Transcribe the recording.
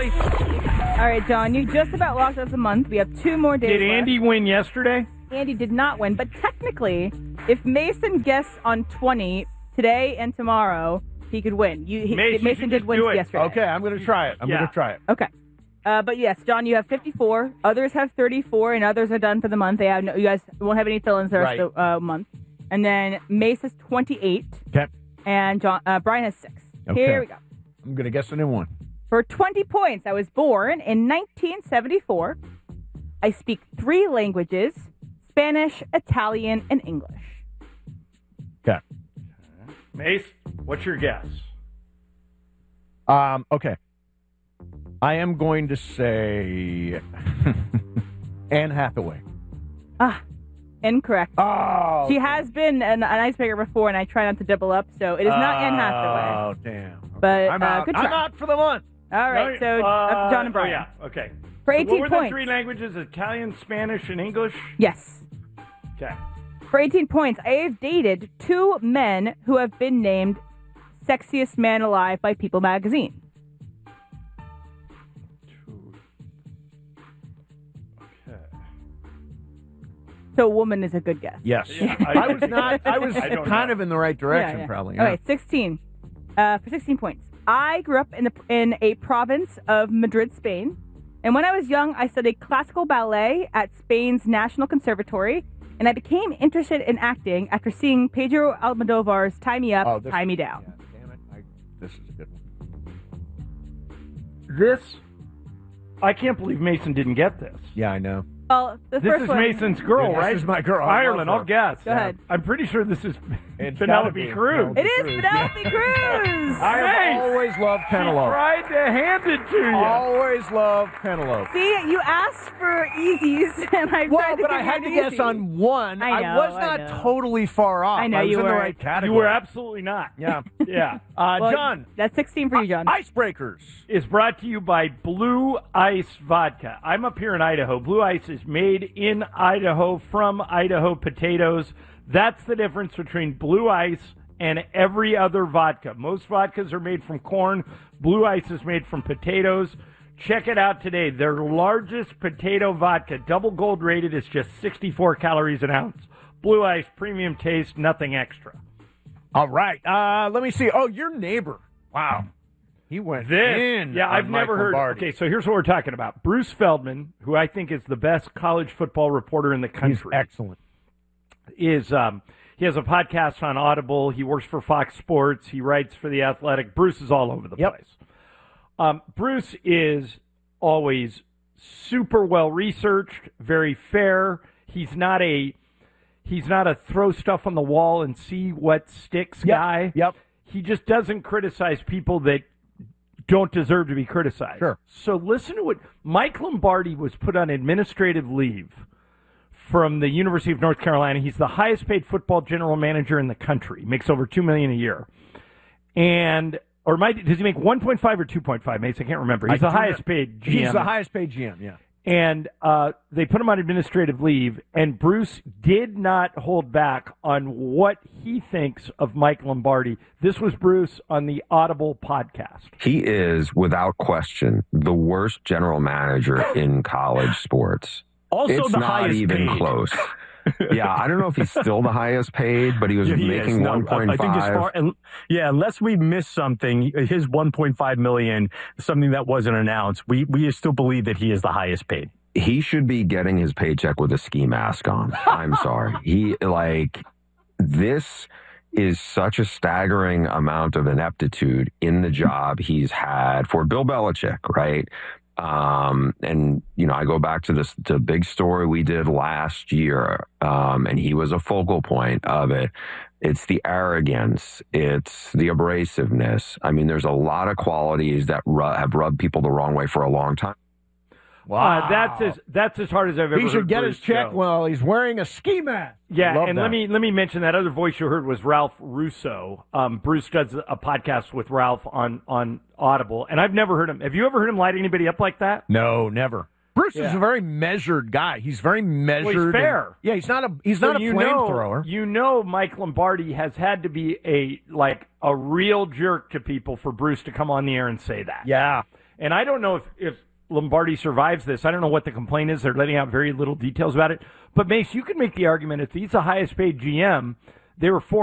Allie. All right, John, you just about locked us a month. We have 2 more days Did Andy win yesterday? Andy did not win, but technically, if Mason guessed on 20 today and tomorrow, he could win. Mason did win yesterday. Okay, I'm going to try it. I'm going to try it. Okay. But yes, John, you have 54. Others have 34, and others are done for the month. You guys won't have any fill-ins the rest of the month. And then Mace has 28. Okay. And Brian has 6. Okay. Here we go. I'm going to guess a new one. For 20 points, I was born in 1974. I speak 3 languages, Spanish, Italian, and English. Okay. Mace, what's your guess? Okay. I am going to say Anne Hathaway. Incorrect. Oh. She has been an icebreaker before, and I try not to double up, so it is not Anne Hathaway. Oh, damn. Okay. But I'm out. good try. I'm out for the month. All right, so up to John and Brian. Oh, yeah, okay. For 18 what were points. the 3 languages? Italian, Spanish, and English? Yes. Okay. For 18 points, I have dated 2 men who have been named Sexiest Man Alive by People magazine. 2. Okay. So a woman is a good guess. Yes. Yeah, I was not. I was don't kind know. of in the right direction, Yeah. probably. Okay, 16. For 16 points. I grew up in a province of Madrid, Spain. And when I was young, I studied classical ballet at Spain's National Conservatory. And I became interested in acting after seeing Pedro Almodovar's Tie Me Up, Tie Me Down. Yeah, damn it. This is a good one. This, I can't believe Mason didn't get this. Yeah, I know. Well, the This first is one, Mason's girl, Yeah, right? this is my girl. I Ireland, love I'll her. guess. Go ahead. I'm pretty sure this is It's Penelope gotta be Cruz. It is Penelope Cruz. I have always loved She Penelope. tried to hand it to you. Always loved Penelope. See, you asked for easies, and I tried Well, to but give I you had to the guess easy. on one. I know, was I not know. totally far off. I know was you in the weren't. right category. You were absolutely not. Yeah. Yeah. Well, John. That's 16 for you, John. Icebreakers. Is brought to you by Blue Ice Vodka. I'm up here in Idaho. Blue Ice is made in Idaho from Idaho potatoes. That's the difference between Blue Ice and every other vodka. Most vodkas are made from corn. Blue Ice is made from potatoes. Check it out today. Their largest potato vodka, double gold rated, is just 64 calories an ounce. Blue Ice, premium taste, nothing extra. All right. Let me see. Oh, your neighbor. Wow. He went in. Yeah, on I've never Mike heard. Lombardi. Okay, so here's what we're talking about. Bruce Feldman, who I think is the best college football reporter in the He's country, excellent. he has a podcast on Audible. He works for Fox Sports. He writes for The Athletic. Bruce is all over the place. Bruce is always super well researched, very fair. He's not a throw stuff on the wall and see what sticks guy. Yep. He just doesn't criticize people that don't deserve to be criticized. Sure. So listen to what Mike Lombardi was put on administrative leave from the University of North Carolina. He's the highest paid football general manager in the country. He makes over $2 million a year. Does he make 1.5 or 2.5, Mace? I can't remember. He's the highest paid GM. He's the highest paid GM, yeah. And they put him on administrative leave, and Bruce did not hold back on what he thinks of Mike Lombardi. This was Bruce on the Audible podcast. He is, without question, the worst general manager in college sports. Also it's the not highest even paid. close. Yeah, I don't know if he's still the highest paid, but he was making 1.5. I think unless we missed something, his 1.5 million, something that wasn't announced, we still believe that he is the highest paid. He should be getting his paycheck with a ski mask on. I'm sorry. This is such a staggering amount of ineptitude in the job he's had for Bill Belichick, right? And I go back to the big story we did last year, and he was a focal point of it. It's the arrogance. It's the abrasiveness. I mean, there's a lot of qualities that have rubbed people the wrong way for a long time. Wow. That's as hard as I've ever heard. He should get Bruce his check go. while he's wearing a ski mask. Yeah, Love and that. let me mention that other voice you heard was Ralph Russo. Bruce does a podcast with Ralph on Audible, and I've never heard him. Have you ever heard him light anybody up like that? No, never. Bruce is a very measured guy. He's very measured. Well, he's fair. He's not a flamethrower. Mike Lombardi has had to be a real jerk to people for Bruce to come on the air and say that. Yeah. And I don't know if Lombardi survives this. I don't know what the complaint is. They're letting out very little details about it. But, Mace, you could make the argument if he's the highest paid GM, they were